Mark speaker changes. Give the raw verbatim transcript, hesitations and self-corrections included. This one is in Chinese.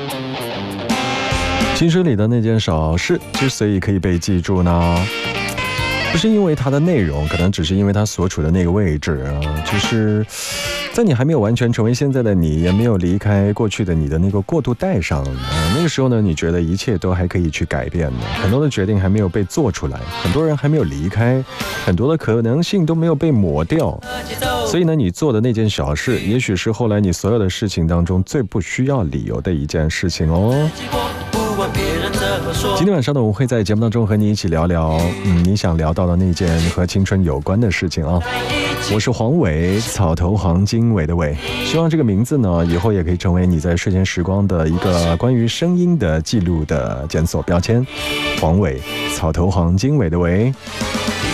Speaker 1: 青春里的那件小事之所以可以被记住呢，不是因为它的内容，可能只是因为它所处的那个位置啊，就是在你还没有完全成为现在的你，也没有离开过去的你的那个过渡带上啊，那个时候呢，你觉得一切都还可以去改变的，很多的决定还没有被做出来，很多人还没有离开，很多的可能性都没有被抹掉，所以呢，你做的那件小事，也许是后来你所有的事情当中最不需要理由的一件事情哦。今天晚上呢，我会在节目当中和你一起聊聊，嗯，你想聊到的那件和青春有关的事情啊。我是黄伟，草头黄经纬的纬，希望这个名字呢，以后也可以成为你在睡前时光的一个关于声音的记录的检索标签。黄伟，草头黄经纬的纬。